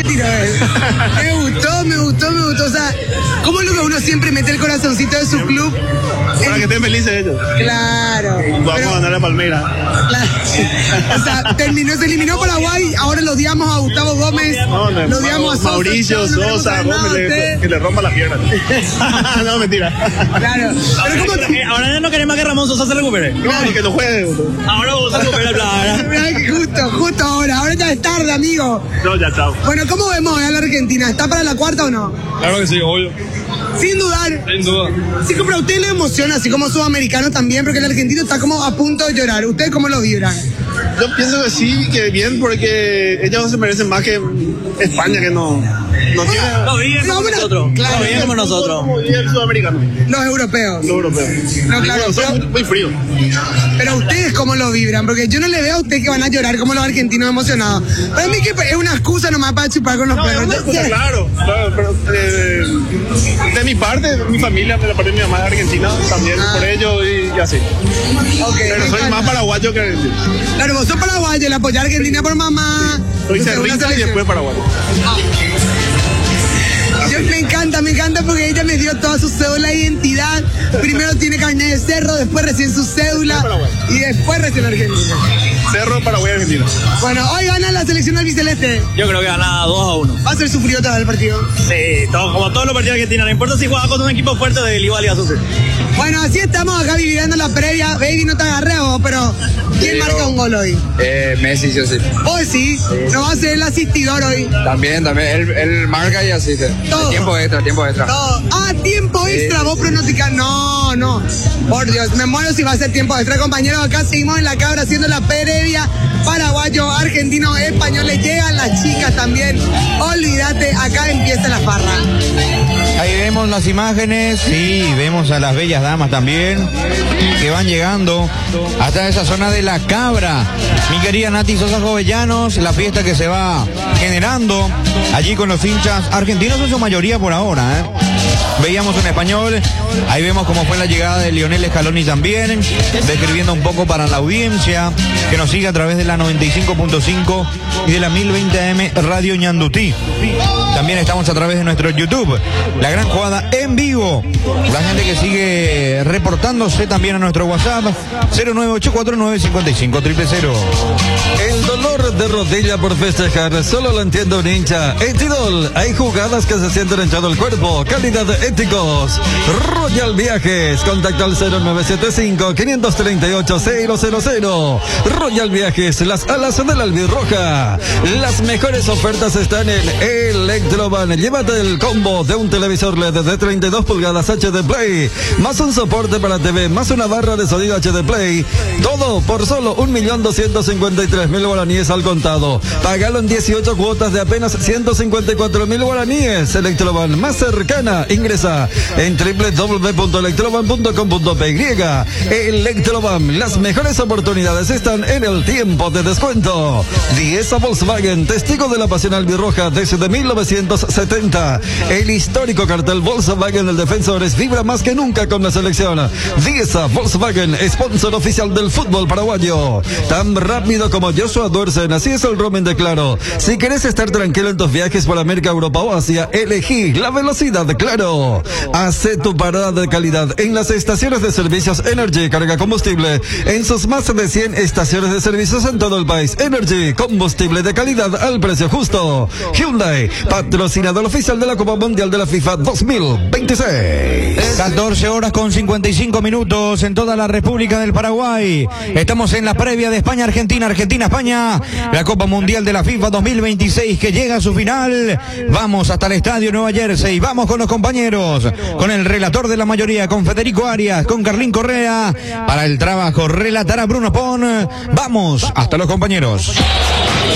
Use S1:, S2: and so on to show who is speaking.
S1: tiró él. Me gustó. O sea, ¿cómo es lo que uno siempre mete el corazoncito de su club?
S2: Para que estén felices ellos.
S1: Claro.
S2: Vamos a ganar a Palmeiras.
S1: O sea, se eliminó Paraguay, ahora lo odiamos a Gustavo Gómez, lo odiamos a Sosa,
S2: Mauricio, Sosa, Gómez, que le rompa la pierna. No, mentira.
S1: Claro. Pero ¿cómo
S3: ahora ya no queremos que Ramón Sosa se recupere.
S2: No, que lo juegue.
S3: Ahora vamos a recuperar.
S1: Justo ahora ya es tarde, amigo.
S2: No, ya chao.
S1: Bueno, ¿cómo vemos a la Argentina? ¿Está para la cuarta o no?
S3: Claro que sí, obvio.
S1: Sin dudar.
S3: Sin duda.
S1: Sí, pero a usted le emociona, así como sudamericano también, porque el argentino está como a punto de llorar. ¿Ustedes cómo lo vibran?
S2: Yo pienso que sí, que bien, porque ellos se merecen más que España, que no tiene...
S3: Lo viven como nosotros.
S1: Claro,
S3: lo viven como nosotros.
S2: Como el sudamericano.
S1: Los europeos.
S2: No,
S1: claro,
S2: son muy fríos.
S1: Pero ustedes cómo lo vibran, porque yo no le veo a ustedes que van a llorar como los argentinos emocionados. Para mí que es una excusa nomás para chupar con los perros.
S2: Es una excusa, claro, pero de mi parte, mi familia, de la parte de mi mamá es argentina, también por ello y así.
S1: Okay,
S2: pero soy más paraguayo que argentino.
S1: Claro, vos sos paraguayo, el apoyar a Argentina por mamá.
S2: Soy cerrista y después paraguayo.
S1: Me encanta porque ella me dio toda su cédula de identidad. Primero tiene carnet de Cerro, después recién su cédula y después recién Argentina.
S2: Cerro, Paraguay, Argentina.
S1: Bueno, hoy gana la selección albiceleste.
S3: Yo creo que gana 2-1.
S1: ¿Va a ser sufrido todo el partido?
S3: Sí, como todos los partidos de Argentina. No importa si juega contra un equipo fuerte del igual y a sufrir.
S1: Bueno, así estamos acá viviendo la previa. Baby, no te agarré vos, pero ¿quién marca un gol hoy?
S4: Messi, yo sí.
S1: Hoy sí, no va a ser el asistidor hoy.
S4: También, él marca y asiste.
S1: Todo.
S4: Tiempo extra.
S1: Todo. Tiempo extra, vos pronosticás. No. Por Dios, me muero si va a ser tiempo extra, compañeros. Acá seguimos en la cabra haciendo la previa. Paraguayo, argentino, español, le llegan las chicas también. Olvídate, acá empieza la farra.
S5: Ahí vemos las imágenes, sí, vemos a las bellas damas también, que van llegando hasta esa zona de la cabra. Mi querida Nati Sosa Jovellanos, la fiesta que se va generando allí con los hinchas argentinos en su mayoría por ahora, ¿eh? Veíamos un español, ahí vemos cómo fue la llegada de Lionel Scaloni también, describiendo un poco para la audiencia que nos sigue a través de la 95.5 y de la 1020 AM Radio Ñandutí. También estamos a través de nuestro YouTube, La Gran Jugada en vivo. La gente que sigue reportándose también a nuestro WhatsApp 098495500.
S6: El dolor de rodilla por festejar solo lo entiende un hincha. En Tidol hay jugadas que se sienten en todo el cuerpo. Calidad de éticos. Royal Viajes. Contacto al 0975-538-000. Royal Viajes, las alas de la albirroja. Las mejores ofertas están en Electroban. Llévate el combo de un televisor LED de 32 pulgadas HD Play, más un soporte para TV, más una barra de sonido HD Play. Todo por solo 1.253.000 guaraníes al contado. Págalo en 18 cuotas de apenas 154.000 guaraníes. Electroban más cercana. Ingresa en www.electroban.com.py. Electroban, las mejores oportunidades están en el tiempo de descuento. Dieza Volkswagen, testigo de la pasión albirroja desde 1970. El histórico cartel Volkswagen del Defensores vibra más que nunca con la selección. Dieza Volkswagen, sponsor oficial del fútbol paraguayo. Tan rápido como Joshua Duersen, así es el roaming de Claro. Si querés estar tranquilo en tus viajes por América, Europa o Asia, elegí la velocidad de Claro. Hace tu parada de calidad en las estaciones de servicios Energy, carga combustible en sus más de 100 estaciones de servicios en todo el país. Energy, combustible de calidad al precio justo. Hyundai, patrocinador oficial de la Copa Mundial de la FIFA 2026.
S5: 14 horas con 55 minutos en toda la República del Paraguay. Estamos en la previa de España-Argentina, Argentina-España, la Copa Mundial de la FIFA 2026 que llega a su final. Vamos hasta el Estadio Nueva Jersey, vamos con los compañeros, con el relator de la mayoría, con Federico Arias, con Carlín Correa. Para el trabajo relatará Bruno Pon. Vamos hasta los compañeros.